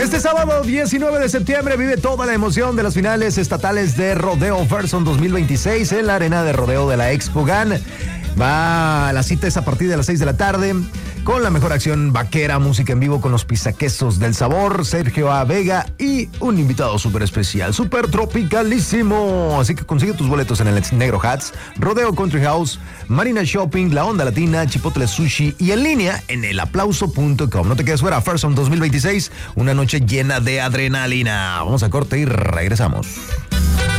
Este sábado 19 de septiembre vive toda la emoción de las finales estatales de Rodeo Ferson 2026 en la arena de rodeo de la Expo GAN. La cita es a partir de las 6 de la tarde con la mejor acción vaquera, música en vivo con los pisaquesos del sabor, Sergio A. Vega y un invitado súper especial, súper tropicalísimo. Así que consigue tus boletos en el Negro Hats, Rodeo Country House, Marina Shopping, La Onda Latina, Chipotle Sushi y en línea en elaplauso.com. No te quedes fuera, Ferson 2026, una noche llena de adrenalina. Vamos a corte y regresamos.